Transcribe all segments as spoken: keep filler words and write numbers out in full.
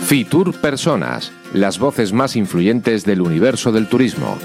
Fitur Personas, las voces más influyentes del universo del turismo.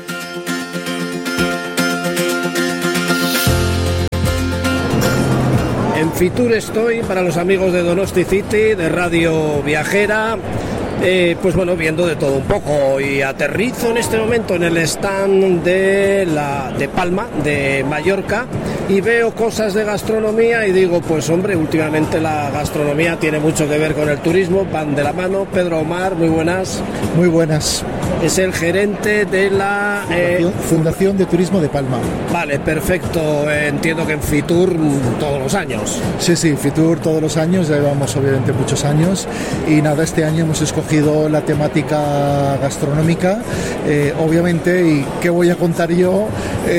En Fitur estoy para los amigos de Donosti City, de Radio Viajera. Eh, pues bueno, viendo de todo un poco, y aterrizo en este momento en el stand de la de Palma, de Mallorca, y veo cosas de gastronomía y digo, pues hombre, últimamente la gastronomía tiene mucho que ver con el turismo, van de la mano. Pedro Omar, muy buenas. Muy buenas. Es el gerente de la Fundación, eh, Fundación de Turismo de Palma. Vale, perfecto. Eh, entiendo que en Fitur todos los años. Sí, sí, Fitur todos los años, ya llevamos obviamente muchos años, y nada, este año hemos escogido la temática gastronómica, eh, obviamente, y qué voy a contar yo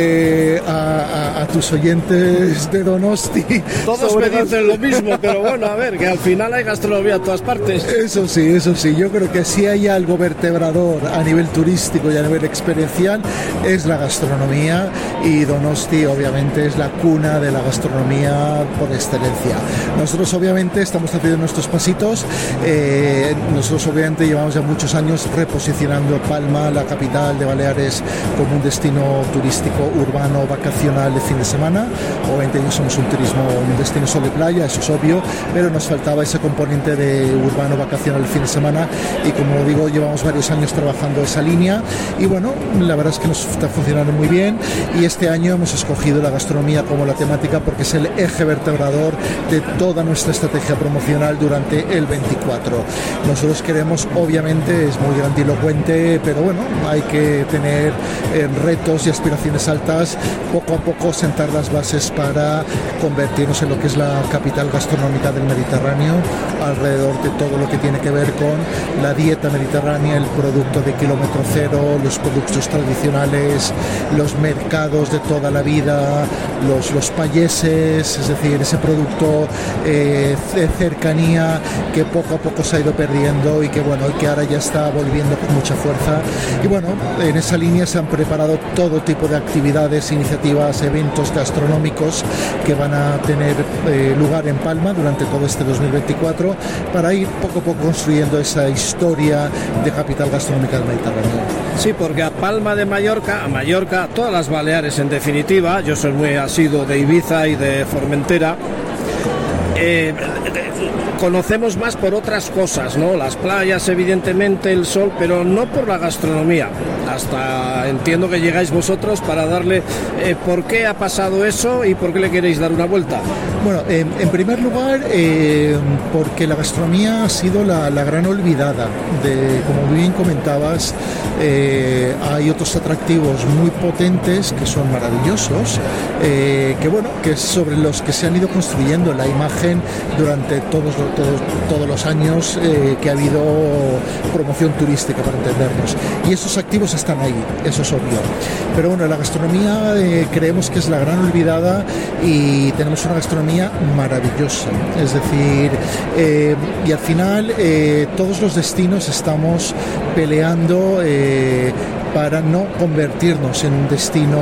eh, a, a, a tus oyentes de Donosti. Todos me dicen lo mismo, pero bueno, a ver, que al final hay gastronomía en todas partes. Eso sí, eso sí, yo creo que si hay algo vertebrador a nivel turístico y a nivel experiencial es la gastronomía, y Donosti obviamente es la cuna de la gastronomía por excelencia. Nosotros obviamente estamos haciendo nuestros pasitos, eh, nosotros obviamente llevamos ya muchos años reposicionando Palma, la capital de Baleares, como un destino turístico urbano vacacional de fin de semana. Obviamente somos un turismo, un destino solo de playa, eso es obvio, pero nos faltaba ese componente de urbano vacacional de fin de semana, y como digo, llevamos varios años trabajando esa línea, y bueno, la verdad es que nos está funcionando muy bien, y este año hemos escogido la gastronomía como la temática porque es el eje vertebrador de toda nuestra estrategia promocional durante el veinticuatro. Nosotros queremos, obviamente es muy grandilocuente, pero bueno, hay que tener eh, retos y aspiraciones altas, poco a poco sentar las bases para convertirnos en lo que es la capital gastronómica del Mediterráneo, alrededor de todo lo que tiene que ver con la dieta mediterránea, el producto de kilómetro cero, los productos tradicionales, los mercados de toda la vida, los, los payeses, es decir, ese producto eh, de cercanía que poco a poco se ha ido perdiendo y que bueno, que ahora ya está volviendo con mucha fuerza. Y bueno, en esa línea se han preparado todo tipo de actividades, iniciativas, eventos gastronómicos que van a tener eh, lugar en Palma durante todo este dos mil veinticuatro, para ir poco a poco construyendo esa historia de capital gastronómica del Mediterráneo. Sí, porque a Palma de Mallorca, a Mallorca, a todas las Baleares en definitiva, yo soy muy asiduo de Ibiza y de Formentera, eh, conocemos más por otras cosas, ¿no? Las playas, evidentemente, el sol, pero no por la gastronomía. Hasta entiendo que llegáis vosotros para darle eh, por qué ha pasado eso y por qué le queréis dar una vuelta. Bueno, eh, en primer lugar, eh, porque la gastronomía ha sido la, la gran olvidada. De, como bien comentabas, eh, hay otros atractivos muy potentes que son maravillosos, eh, que bueno, que es sobre los que se han ido construyendo la imagen durante todos los Todos, todos los años eh, que ha habido promoción turística, para entendernos, y esos activos están ahí, eso es obvio, pero bueno, la gastronomía eh, creemos que es la gran olvidada, y tenemos una gastronomía maravillosa, es decir, eh, y al final eh, todos los destinos estamos peleando eh, para no convertirnos en un destino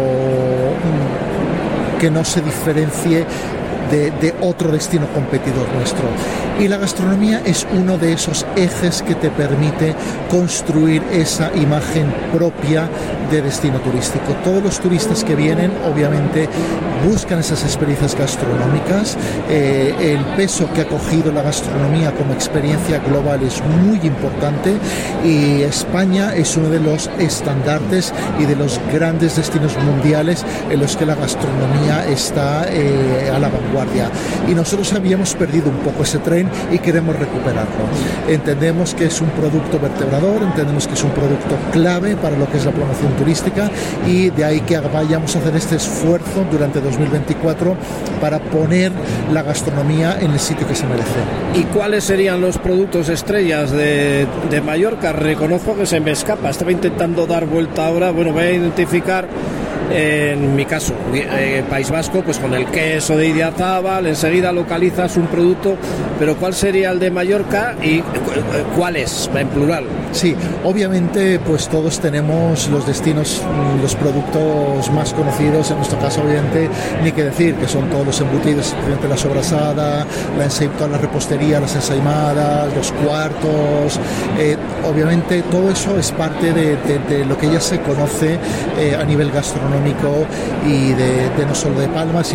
que no se diferencie De, de otro destino competidor nuestro, y la gastronomía es uno de esos ejes que te permite construir esa imagen propia de destino turístico. Todos los turistas que vienen obviamente buscan esas experiencias gastronómicas, eh, el peso que ha cogido la gastronomía como experiencia global es muy importante, y España es uno de los estandartes y de los grandes destinos mundiales en los que la gastronomía está eh, a la vanguardia. Y nosotros habíamos perdido un poco ese tren y queremos recuperarlo. Entendemos que es un producto vertebrador, entendemos que es un producto clave para lo que es la promoción turística, y de ahí que vayamos a hacer este esfuerzo durante dos mil veinticuatro para poner la gastronomía en el sitio que se merece. ¿Y cuáles serían los productos estrellas de, de Mallorca? Reconozco que se me escapa, estaba intentando dar vuelta ahora, bueno, voy a identificar en mi caso, eh, País Vasco, pues con el queso de Idiazábal, enseguida localizas un producto, pero ¿cuál sería el de Mallorca y cuál es, en plural? Sí, obviamente pues todos tenemos los destinos, los productos más conocidos, en nuestro caso obviamente ni que decir, que son todos los embutidos, la sobrasada, la ensa- toda la repostería, las ensaimadas, los cuartos, eh, obviamente todo eso es parte de, de, de lo que ya se conoce eh, a nivel gastronómico y de, de no solo de Palma, sino